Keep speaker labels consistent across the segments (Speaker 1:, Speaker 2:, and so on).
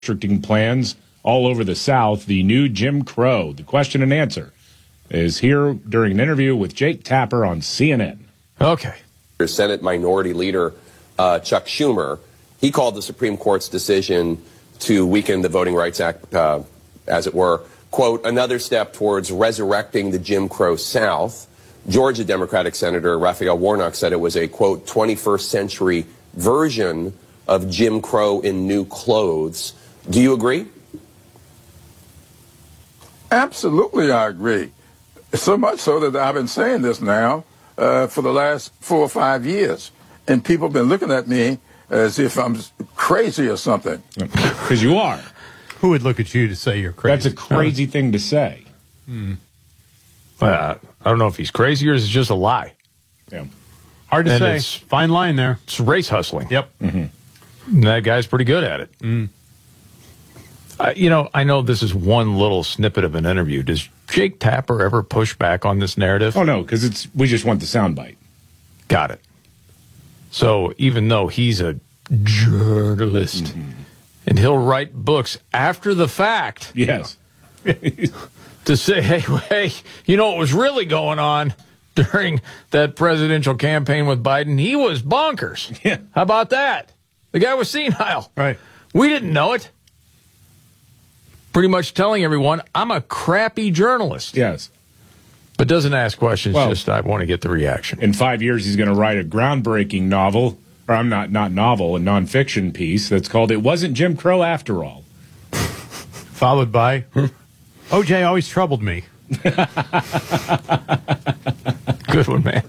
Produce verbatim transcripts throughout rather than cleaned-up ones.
Speaker 1: redistricting plans all over the South, the new Jim Crow. The question and answer is here during an interview with Jake Tapper on C N N.
Speaker 2: Okay.
Speaker 3: Senate Minority Leader uh, Chuck Schumer, he called the Supreme Court's decision to weaken the Voting Rights Act, uh, as it were, quote, another step towards resurrecting the Jim Crow South. Georgia Democratic Senator Raphael Warnock said it was a, quote, twenty-first century version of Jim Crow in new clothes. Do you agree?
Speaker 4: Absolutely, I agree. So much so that I've been saying this now uh, for the last four or five years. And people have been looking at me as if I'm crazy or something.
Speaker 1: Because you are.
Speaker 5: Who would look at you to say you're crazy?
Speaker 1: That's a crazy thing to say.
Speaker 2: Hmm. Uh, I don't know if he's crazy or is it just a lie.
Speaker 1: Yeah.
Speaker 5: Hard to
Speaker 2: And
Speaker 5: say.
Speaker 2: it's-
Speaker 5: Fine line there.
Speaker 2: It's race hustling.
Speaker 5: Yep.
Speaker 1: Mm-hmm.
Speaker 2: And that guy's pretty good at it.
Speaker 5: Mm.
Speaker 2: Uh, you know, I know this is one little snippet of an interview. Does Jake Tapper ever push back on this narrative?
Speaker 1: Oh, no, because it's we just want the soundbite.
Speaker 2: Got it. So even though he's a journalist
Speaker 1: Mm-hmm.
Speaker 2: and he'll write books after the fact
Speaker 1: Yes.
Speaker 2: to say, hey, hey, you know what was really going on during that presidential campaign with Biden? He was bonkers.
Speaker 1: Yeah.
Speaker 2: How about that? The guy was senile.
Speaker 5: Right.
Speaker 2: We didn't know it. Pretty much telling everyone, I'm a crappy journalist.
Speaker 1: Yes.
Speaker 2: But doesn't ask questions,
Speaker 1: Well,
Speaker 2: just I want to get the reaction.
Speaker 1: In five years, he's going to write a groundbreaking novel, or I'm not, not novel, a nonfiction piece that's called It Wasn't Jim Crow After All.
Speaker 5: Followed by, O J always troubled me.
Speaker 2: Good one, man.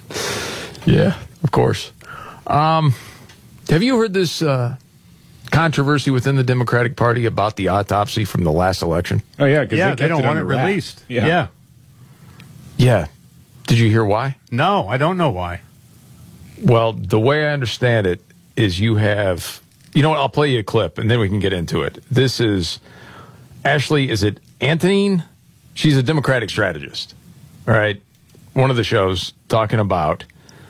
Speaker 2: Yeah, of course. Um, have you heard this uh, controversy within the Democratic Party about the autopsy from the last election?
Speaker 1: Oh, yeah, because
Speaker 5: Yeah,
Speaker 1: they,
Speaker 5: they,
Speaker 1: kept
Speaker 5: don't
Speaker 1: it
Speaker 5: want it
Speaker 1: under wraps.
Speaker 5: released.
Speaker 1: Yeah.
Speaker 5: yeah.
Speaker 2: Yeah. Did you hear why?
Speaker 5: No, I don't know why.
Speaker 2: Well, the way I understand it is you have, you know what, I'll play you a clip and then we can get into it. This is Ashley, is it Antonine? She's a Democratic strategist, all right? One of the shows talking about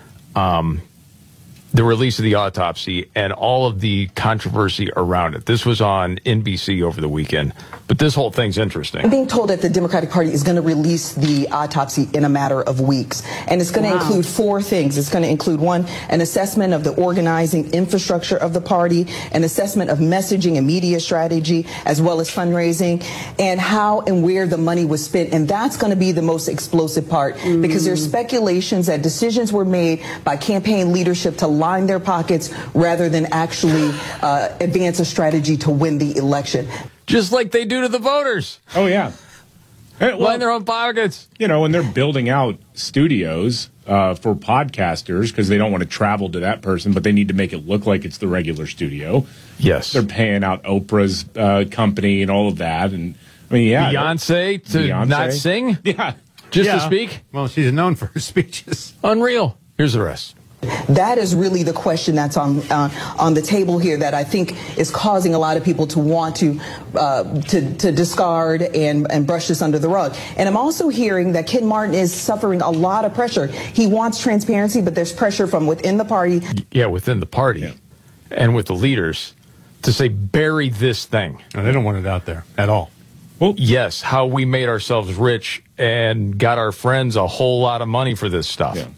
Speaker 2: um, the release of the autopsy and all of the controversy around it. This was on N B C over the weekend, but this whole thing's interesting.
Speaker 6: I'm being told that the Democratic Party is going to release the autopsy in a matter of weeks. And it's going to wow. include four things. It's going to include, one, an assessment of the organizing infrastructure of the party, an assessment of messaging and media strategy, as well as fundraising, and how and where the money was spent. And that's going to be the most explosive part, mm. because there's speculations that decisions were made by campaign leadership to line their pockets rather than actually uh, advance a strategy to win the election.
Speaker 2: Just like they do to the voters.
Speaker 1: Oh, yeah. Hey, well,
Speaker 2: line their own pockets.
Speaker 1: You know, when they're building out studios uh, for podcasters because they don't want to travel to that person, but they need to make it look like it's the regular studio.
Speaker 2: Yes.
Speaker 1: They're paying out Oprah's uh, company and all of that. And I mean, yeah.
Speaker 2: Beyonce to
Speaker 1: Beyonce.
Speaker 2: not sing?
Speaker 1: Yeah.
Speaker 2: Just
Speaker 5: yeah.
Speaker 2: to speak?
Speaker 5: Well, she's known for her speeches.
Speaker 2: Unreal. Here's the rest.
Speaker 6: That is really the question that's on uh, on the table here that I think is causing a lot of people to want to uh, to, to discard and, and brush this under the rug. And I'm also hearing that Ken Martin is suffering a lot of pressure. He wants transparency, but there's pressure from within the party.
Speaker 2: Yeah, within the party yeah. and with the leaders to say, bury this thing.
Speaker 5: No, they don't want it out there at all.
Speaker 2: Well, yes, how we made ourselves rich and got our friends a whole lot of money for this stuff.
Speaker 1: Yeah.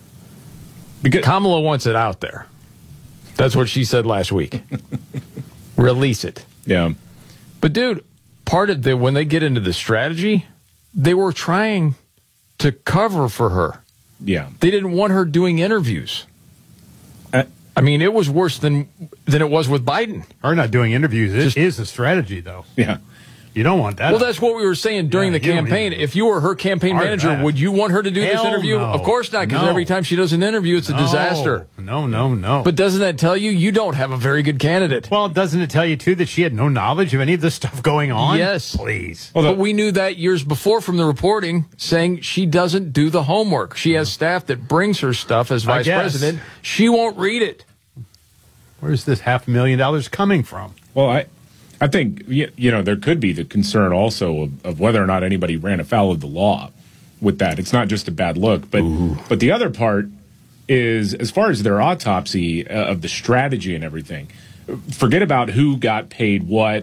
Speaker 2: Because Kamala wants it out there. That's what she said last week. Release it.
Speaker 1: Yeah.
Speaker 2: But, dude, part of the, when they get into the strategy, they were trying to cover for her.
Speaker 1: Yeah.
Speaker 2: They didn't want her doing interviews.
Speaker 1: Uh,
Speaker 2: I mean, it was worse than than it was with Biden.
Speaker 5: Her not doing interviews
Speaker 2: Just,
Speaker 5: is a strategy, though.
Speaker 1: Yeah.
Speaker 5: You don't want that.
Speaker 2: Well, that's what we were saying during
Speaker 5: yeah,
Speaker 2: the campaign. If you were her campaign manager, would you want her to do
Speaker 5: Hell
Speaker 2: this interview?
Speaker 5: No.
Speaker 2: Of course not, because
Speaker 5: no.
Speaker 2: every time she does an interview, it's a
Speaker 5: no.
Speaker 2: disaster.
Speaker 5: No, no, no.
Speaker 2: But doesn't that tell you you don't have a very good candidate?
Speaker 5: Well, doesn't it tell you, too, that she had no knowledge of any of this stuff going on?
Speaker 2: Yes.
Speaker 5: Please.
Speaker 2: Well, but we knew that years before from the reporting, saying she doesn't do the homework. She has staff that brings her stuff as vice president. She won't read it.
Speaker 5: Where's this half a million dollars coming from?
Speaker 1: Well, I... I think, you know, there could be the concern also of, of whether or not anybody ran afoul of the law with that. It's not just a bad look. But Ooh. but the other part is, as far as their autopsy uh, of the strategy and everything, forget about who got paid what